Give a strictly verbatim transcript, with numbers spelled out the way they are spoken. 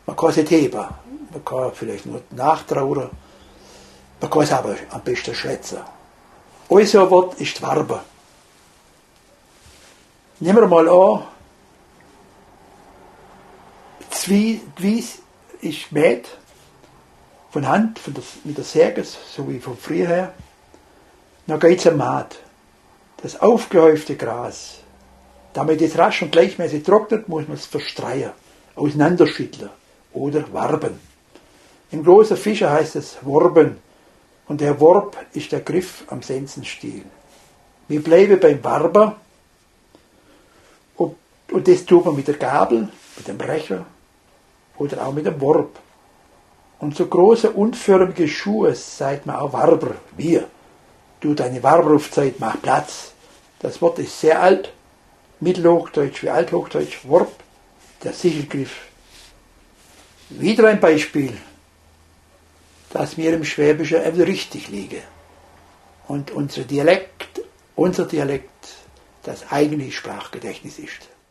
Man kann es nicht heben, man kann vielleicht nur nachtrauern, man kann es aber am besten schwätzen. Unser Wort ist die Warbe. Nehmen wir mal an, die Wies ist gemäht, von Hand, von der, mit der Säge, so wie von früher her. Dann geht es am Maat. Das aufgehäufte Gras, damit es rasch und gleichmäßig trocknet, muss man es verstreuen, auseinanderschütteln oder warben. Im großen Fischer heißt es Worben und der Worb ist der Griff am Sensenstiel. Wir bleiben beim Warber und, und das tut man mit der Gabel, mit dem Brecher oder auch mit dem Worb. Und so große unförmige Schuhe sagt man auch Warber, wir. Du deine Warberufzeit, mach Platz. Das Wort ist sehr alt, Mittelhochdeutsch wie Althochdeutsch, Worb, der Sichelgriff. Wieder ein Beispiel, dass mir im Schwäbischen richtig liege und unser Dialekt, unser Dialekt das eigentliche Sprachgedächtnis ist.